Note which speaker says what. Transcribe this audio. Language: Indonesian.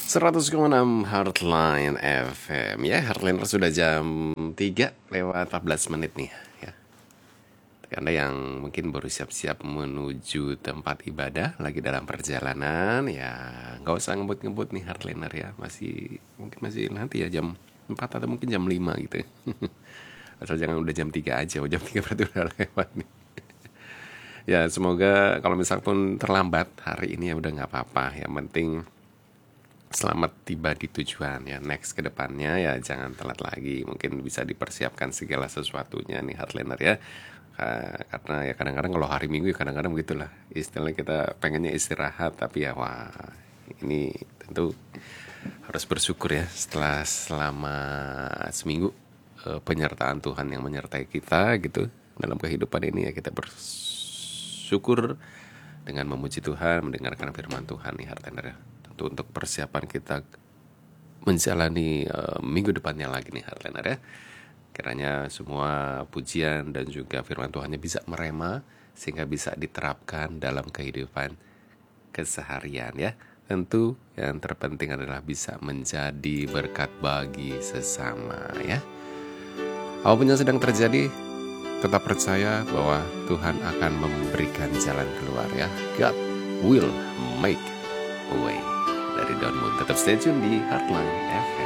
Speaker 1: 100,6 Heartline FM. Ya, Heartline sudah jam 3 lewat 14 menit nih ya. Anda yang mungkin baru siap-siap menuju tempat ibadah, lagi dalam perjalanan, ya nggak usah ngebut-ngebut nih Heartliner ya. Mungkin masih nanti ya jam 4 atau mungkin jam 5 gitu. Asal jangan udah jam 3 aja. Jam 3 berarti udah lewat nih. Ya, semoga kalau misal pun terlambat hari ini ya udah nggak apa-apa. Yang penting selamat tiba di tujuan ya. Next ke depannya ya jangan telat lagi. Mungkin bisa dipersiapkan segala sesuatunya nih Heartliner ya. Karena ya kadang-kadang kalau hari Minggu ya kadang-kadang begitulah. Istilahnya kita pengennya istirahat, tapi ya wah ini tentu harus bersyukur ya selama seminggu penyertaan Tuhan yang menyertai kita gitu dalam kehidupan ini ya, kita bersyukur dengan memuji Tuhan, mendengarkan firman Tuhan nih Heartliner ya. Tentu untuk persiapan kita menjalani minggu depannya lagi nih Heartliner ya. Kiranya semua pujian dan juga firman Tuhannya bisa merema sehingga bisa diterapkan dalam kehidupan keseharian ya. Tentu yang terpenting adalah bisa menjadi berkat bagi sesama ya. Apapun yang sedang terjadi, tetap percaya bahwa Tuhan akan memberikan jalan keluar ya. God will make a way. Dari Don Moon, tetap stay tune di Heartline FM.